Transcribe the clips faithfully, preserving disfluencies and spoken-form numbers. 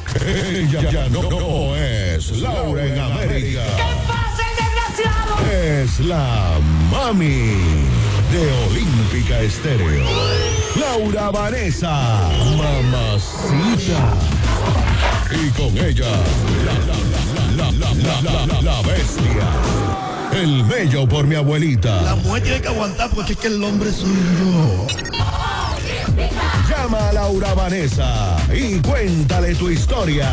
Ella ya no, no es Laura en América. ¿Qué pasa, desgraciado? Es la mami de Olímpica Estéreo. Laura Vanessa, mamacita. Y con ella, la, la, la, la, la, la, la, la bestia. El mello por mi abuelita. La mujer tiene que aguantar porque es que el hombre soy yo. Llama a Laura Vanessa y cuéntale tu historia.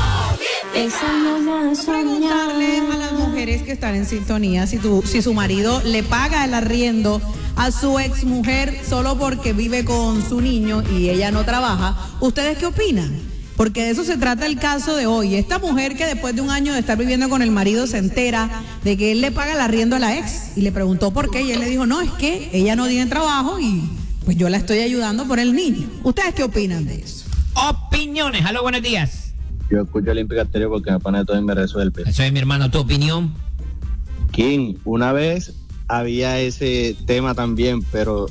Preguntarle a las mujeres que están en sintonía si, tu, si su marido le paga el arriendo a su exmujer solo porque vive con su niño y ella no trabaja. ¿Ustedes qué opinan? Porque de eso se trata el caso de hoy. Esta mujer que después de un año de estar viviendo con el marido se entera de que él le paga el arriendo a la ex y le preguntó por qué y él le dijo, no, es que ella no tiene trabajo y pues yo la estoy ayudando por el niño. ¿Ustedes qué opinan de eso? Opiniones. Aló, buenos días. Yo escucho Olímpica Estéreo porque me pone todo y me resuelve. Eso es, mi hermano, tu opinión. King, una vez había ese tema también, pero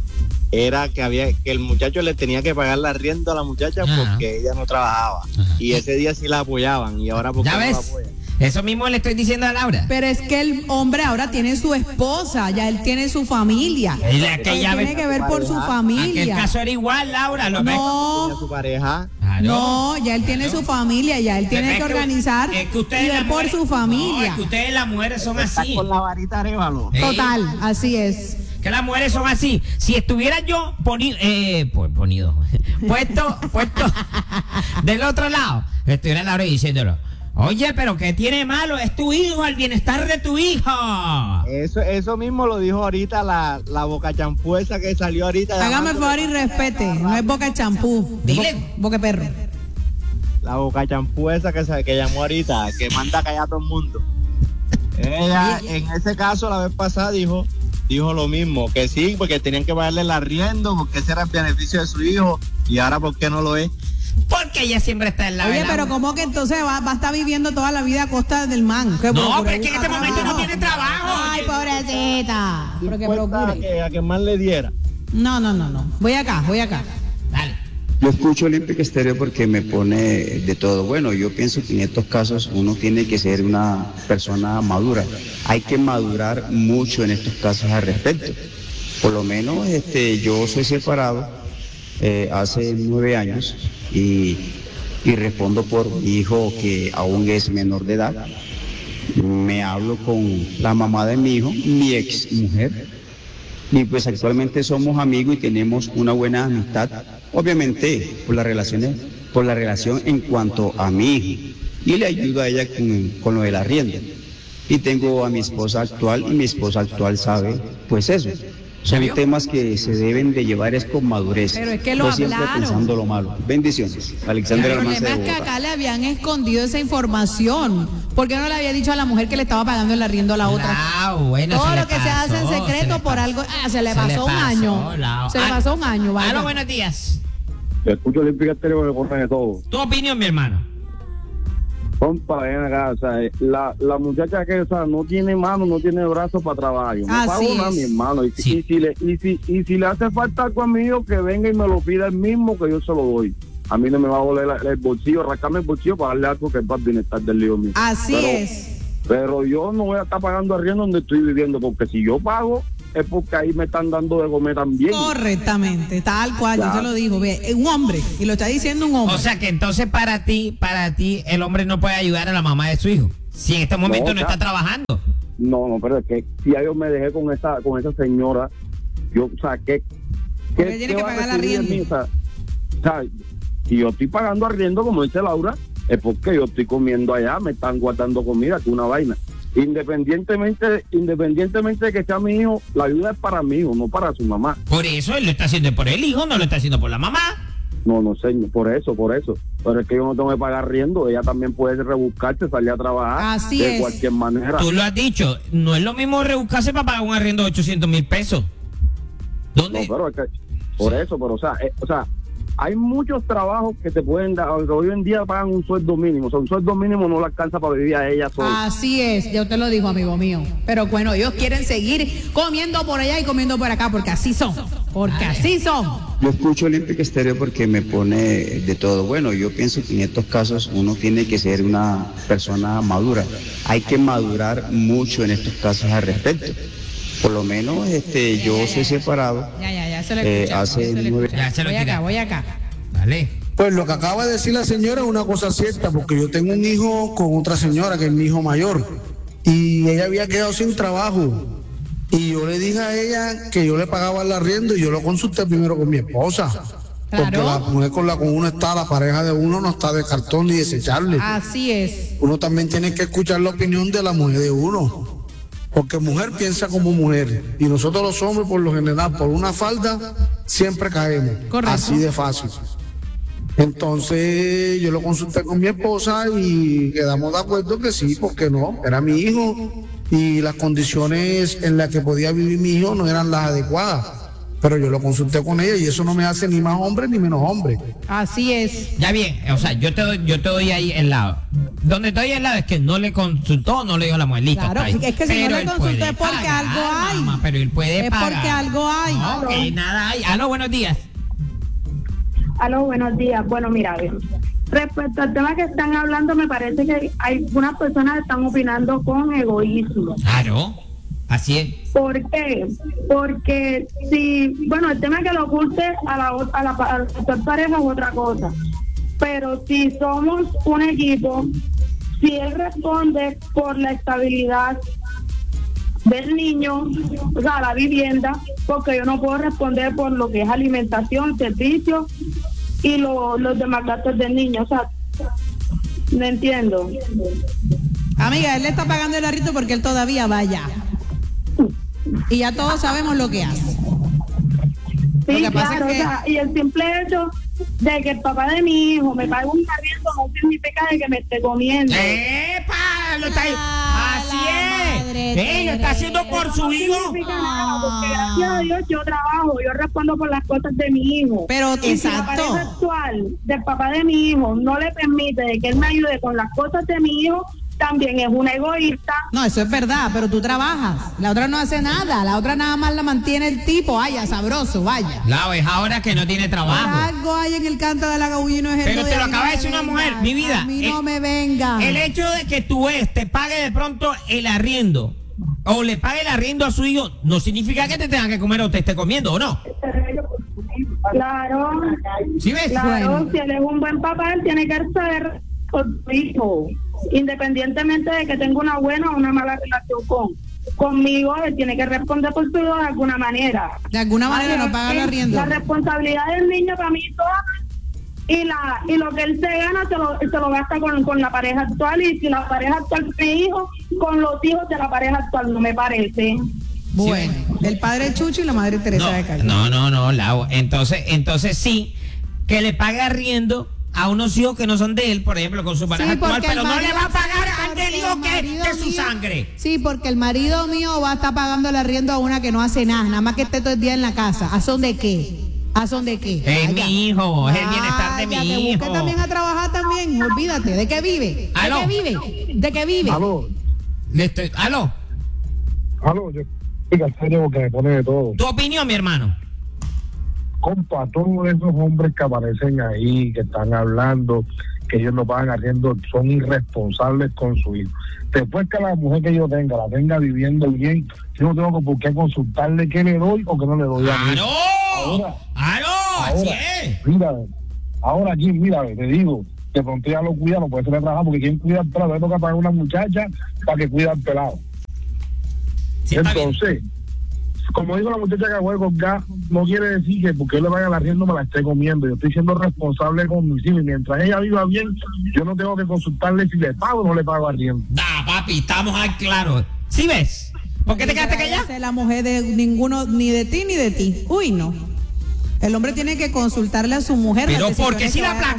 era que había que el muchacho le tenía que pagar la arriendo a la muchacha Ajá. porque ella no trabajaba. Ajá. Y ese día sí la apoyaban y ahora porque ¿Ya ves? no la apoyan. Eso mismo le estoy diciendo a Laura. Pero es que el hombre ahora tiene su esposa, ya él tiene su familia. Es la que él ya tiene ve, que ver por su familia. El caso era igual, Laura. Lo no, tenía su pareja. Claro, no, ya él claro. tiene su familia, ya él tiene es que organizar es que usted y ver por su familia. No, es que ustedes las mujeres son Está así. Con la varita arévalo. Total, ¿Eh? así es. Que las mujeres son así. Si estuviera yo ponido, eh, pues ponido, puesto, puesto del otro lado, estuviera Laura diciéndolo. Oye, pero ¿qué tiene malo? Es tu hijo, el bienestar de tu hijo. Eso, eso mismo lo dijo ahorita la, la boca champú esa que salió ahorita. Hágame el favor y respete, no es boca champú. Dile. Bo, boca perro. La boca champú esa que, que llamó ahorita, que manda a callar a todo el mundo. Ella, en ese caso, la vez pasada dijo, dijo lo mismo, que sí, porque tenían que pagarle el arriendo, porque ese era el beneficio de su hijo, y ahora ¿por qué no lo es? Porque ella siempre está en la Oye, vela. pero ¿cómo que entonces va, va a estar viviendo toda la vida a costa del man? No, procure, pero es que en este momento no tiene trabajo. Ay, pobrecita. Pero que procure. Que a que más le diera. No, no, no, no. Voy acá, voy acá. Dale. Yo escucho Olímpica Estéreo porque me pone de todo. Bueno, yo pienso que en estos casos uno tiene que ser una persona madura. Hay que madurar mucho en estos casos al respecto. Por lo menos este, yo soy separado eh, hace nueve años y, y respondo por mi hijo que aún es menor de edad. Me hablo con la mamá de mi hijo, mi ex mujer, y pues actualmente somos amigos y tenemos una buena amistad. Obviamente por las relaciones, por la relación en cuanto a mi hijo, y le ayudo a ella con, con lo del arriendo. Y tengo a mi esposa actual y mi esposa actual sabe pues eso. Son temas que se deben de llevar es con madurez. Pero es que lo no siempre hablaron. pensando lo malo. Bendiciones. Alexander El Almanza problema de es que Bogotá. acá le habían escondido esa información. ¿Por qué no le había dicho a la mujer que le estaba pagando el arriendo a la otra? No, bueno, Todo se lo le que se pasó, hace en secreto por pasó. algo. Ah, se le Se pasó le un pasó, año. la- Se le Ah, pasó un año, vaya. Aló, buenos días. Yo escucho Olímpica Estéreo que me corren de todo. Tu opinión, mi hermano. Compa, ven acá, o sea, la, la muchacha que, o sea, no tiene mano, no tiene brazo para trabajar. Yo no Así pago nada, es. mi hermano. Y, Sí. y, si le, y, si, y si le hace falta algo a mi hijo, que venga y me lo pida el mismo, que yo se lo doy. A mí no me va a doler la- el bolsillo, rascarme el bolsillo para darle algo que es para el bienestar del lío mío. Así Pero- es. Pero yo no voy a estar pagando arriendo donde estoy viviendo, porque si yo pago, es porque ahí me están dando de comer también. Correctamente, tal cual, Claro. yo se lo digo. Ve, un hombre, y lo está diciendo un hombre. O sea que entonces para ti, para ti, el hombre no puede ayudar a la mamá de su hijo. Si en este momento no, No, está ya. trabajando. No, no, pero es que si ya yo me dejé con esa con esa señora, yo, o sea, ¿qué, Porque qué, tiene qué que va a pagar el recibir de arriendo. mí? O sea, o sea, si yo estoy pagando arriendo, como dice Laura, es porque yo estoy comiendo allá, me están guardando comida, que una vaina. Independientemente, independientemente de que sea mi hijo, la ayuda es para mi hijo, no para su mamá. Por eso él lo está haciendo por el hijo, no lo está haciendo por la mamá. No, no sé, por eso, por eso. Pero es que yo no tengo que pagar arriendo, ella también puede rebuscarse, salir a trabajar Así de es. cualquier manera. Tú lo has dicho, no es lo mismo rebuscarse para pagar un arriendo de ochocientos mil pesos. No, ¿Dónde? pero es que, por eso, pero o sea, eh, o sea, hay muchos trabajos que te pueden dar, que hoy en día pagan un sueldo mínimo, o sea, un sueldo mínimo no le alcanza para vivir a ella sola. Así es, ya usted lo dijo, amigo mío. Pero bueno, ellos quieren seguir comiendo por allá y comiendo por acá, porque así son, porque así son. Yo escucho Olímpica Estéreo porque me pone de todo. Bueno, yo pienso que en estos casos uno tiene que ser una persona madura. Hay que madurar mucho en estos casos al respecto. Por lo menos este, yo soy separado. Ya, ya, ya, se lo eh, escuchamos, hace se lo nueve... Ya se lo Voy acá, tira. voy acá. Dale. Pues lo que acaba de decir la señora es una cosa cierta, porque yo tengo un hijo con otra señora que es mi hijo mayor, y ella había quedado sin trabajo. Y yo le dije a ella que yo le pagaba el arriendo y yo lo consulté primero con mi esposa. Porque Claro. la mujer con la que uno está, la pareja de uno no está de cartón ni desechable. Así es. Uno también tiene que escuchar la opinión de la mujer de uno. Porque mujer piensa como mujer. Y nosotros los hombres, por lo general, por una falda, siempre caemos. Correcto. Así de fácil. Entonces yo lo consulté con mi esposa y quedamos de acuerdo que sí, porque no, era mi hijo y las condiciones en las que podía vivir mi hijo no eran las adecuadas. Pero yo lo consulté con ella y eso no me hace ni más hombre ni menos hombre. Así es. Ya bien, o sea, yo te doy, yo te doy ahí el lado. Donde te doy el lado es que no le consultó, no le dio la mujer, listo, Claro, está ahí. es que si no Pero le él consultó puede es porque pagar, algo hay. mamá, pero él puede Es pagar. porque algo hay. No, que nada hay. Aló, buenos días. Aló, buenos días. Bueno, mira, a ver, respecto al tema que están hablando, me parece que hay unas personas que están opinando con egoísmo. Claro, así es. ¿Por qué? Porque si, bueno, el tema que lo oculte a la, a la, a la otra pareja es otra cosa. Pero si somos un equipo, si él responde por la estabilidad del niño, o sea, la vivienda, porque yo no puedo responder por lo que es alimentación, servicio y lo, los demás gastos del niño, o sea, no entiendo. Amiga, él le está pagando el arriendo porque él todavía va allá. Y ya todos sabemos lo que hace. Sí, Lo que pasa claro, es que- o sea, y el simple hecho de que el papá de mi hijo me pague un arriendo no significa de que me esté comiendo. ¡Epa! Lo está ahí. Ah, Así la madre es. Ey, lo está haciendo Teresa. por su No hijo. significa nada, porque gracias a Dios yo trabajo, yo respondo por las cosas de mi hijo. Pero, y si la exacto. pareja actual del papá de mi hijo no le permite de que él me ayude con las cosas de mi hijo, también es una egoísta. No, eso es verdad, pero tú trabajas. La otra no hace nada. La otra nada más la mantiene el tipo. Vaya, sabroso, vaya. La es ahora que no tiene Por trabajo. algo hay en el canto de la gaulla y no es el Pero de te lo ahí, acaba no de decir me una mujer, vengan. mi vida. A mí no El- me venga. El hecho de que tu ex te pague de pronto el arriendo o le pague el arriendo a su hijo no significa que te tengan que comer o te esté comiendo, ¿o no? Claro, ¿Sí ves? claro, Bueno. si él es un buen papá, él tiene que saber con su hijo, independientemente de que tenga una buena o una mala relación con conmigo, él tiene que responder por su hijo de alguna manera. De alguna manera Ahora, no paga el es arriendo. La responsabilidad del niño para mí es toda, y la y lo que él se gana se lo, se lo gasta con, con la pareja actual, y si la pareja actual tiene hijos, con los hijos de la pareja actual, no me parece. Bueno, el padre Chucho y la madre Teresa de Caldas. No, no, no, Lau. Entonces, entonces sí, que le pague arriendo a unos hijos que no son de él, por ejemplo, con su pareja Sí, actual, porque pero el no le marido- va a pagar al porque del el hijo que, marido que es su mío- sangre. Sí, porque el marido mío va a estar pagando el arriendo a una que no hace nada, nada más que esté todo el día en la casa. ¿A son de qué? ¿A son de qué? Es Vaya. mi hijo, es el bienestar de Vaya, mi que busque hijo. también a trabajar también, olvídate. ¿De qué vive? ¿De Aló. qué vive? ¿De qué vive? Aló, Le estoy- ¿Aló? aló, yo Olímpica Estéreo porque me pone de todo. ¿Tu opinión, mi hermano? Compa, todos esos hombres que aparecen ahí, que están hablando, que ellos no pagan arriendo, son irresponsables con su hijo. Después que la mujer que yo tenga, la tenga viviendo bien, yo no tengo por qué consultarle qué le doy o qué no le doy a mí. ¡Aló! Ahora- ¡Aló! Así Ahora, es. mira, ahora aquí, mira, te digo, de pronto ya lo cuida, no puede ser de trabajar, porque quien cuida al pelado, le toca pagar una muchacha para que cuida al pelado. Sí, está bien. Entonces, como digo la muchacha que juega con gas, no quiere decir que porque yo le vaya al arriendo me la esté comiendo. Yo estoy siendo responsable con mis hijos y mientras ella viva bien, yo no tengo que consultarle si le pago o no le pago arriendo. Da, papi, estamos al claro. ¿Sí ves? ¿Por qué te quedaste callado? Esa es la mujer de ninguno, ni de ti ni de ti. Uy, no. El hombre tiene que consultarle a su mujer. las Pero porque decisiones si que la vaya a placa